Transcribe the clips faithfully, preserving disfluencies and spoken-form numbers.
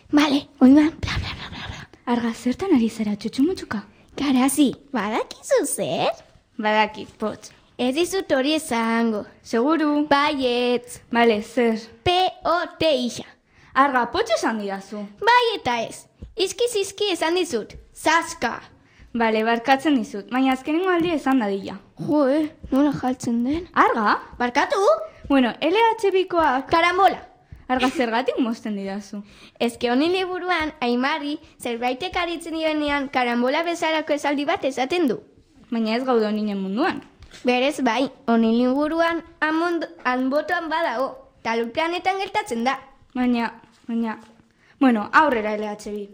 Bale, oigan, bla, bla, bla, bla, bla. Arga, zertan ari zara, txutxumutxuka? Garazi, badakizu zer? Badakit, potx. Ez dizut hori esango. Seguru? Baietz. Bale, zer? P-O-T isa. Arga, potx esan didazu. Bai eta ez. Izki-zizki esan dizut. Zaska. Bale, barkatzen dizut, baina azkenengo aldi esan dadila. Joe, nola jaltzen den? Arga? Barkatu? Bueno, L H bikoak... Karambola. Arga, zergatik mozten didazu. Ezke honi liburuan, Aimari, zerbaitek aritzen dioenean, karambola bezalako esaldi bat esaten du. Baina ez gaude honinen munduan. Berez bai, honi liburuan, hanbotoan badago, talur planetan gertatzen da. Baina, baina... Bueno, aurrera L H bi.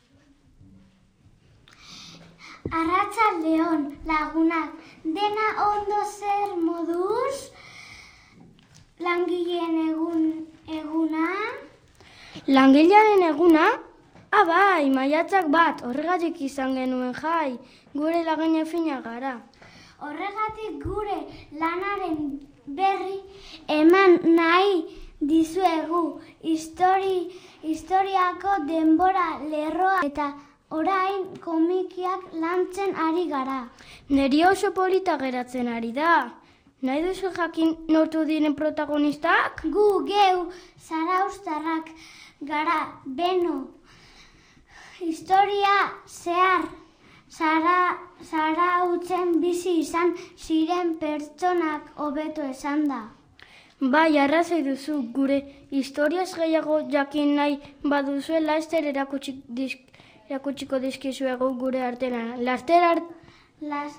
Arratsaldeon lagunak, dena ondo zer moduz, langileen egun eguna? Langilearen eguna? Ah bai, maiatzak bat, horregatik izan genuen jai, gure lagine fina gara. Horregatik gure lanaren berri eman nahi dizuegu histori, historiako denbora lerroa eta orain komikiak lantzen ari gara. Neri oso polita geratzen ari da. Nahi duzu jakin nortu diren protagonistak? Gu, geu, zarauztarrak gara, beno. Historia zehar zara, zarautzen bizi izan ziren pertsonak hobeto esan da. Bai, arrazoi duzu, gure historiaz gehiago jakin nahi baduzue laster erakutsi disk, erakutsiko dizkizuegu gure artelan. Laster art... Las...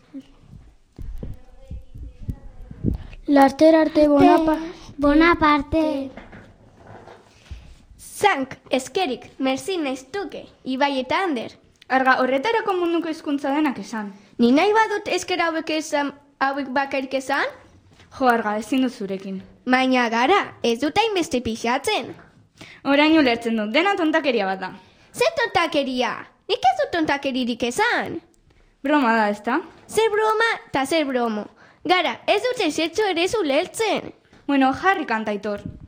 Laster arte bonapa... Bonaparte. Zank, eskerik, merci naiztuke, Ibai eta Ander. Arga, horretarako munduko hizkuntza denak esan. Ni nahi badut esker hauek esan, hauek bakarik esan? Jo, Arga, ezin dut zurekin. Baina gara, ez dut hainbeste pixatzen. Orain ulertzen dut, dena tontakeria bat da. Zer tontakeria? Nik ez dut tontakeririk esan. Broma da, ezta? Zer broma eta zer bromo. Gara, ez dut ezetxo ere zulertzen. Bueno, jarri kanta, Aitor.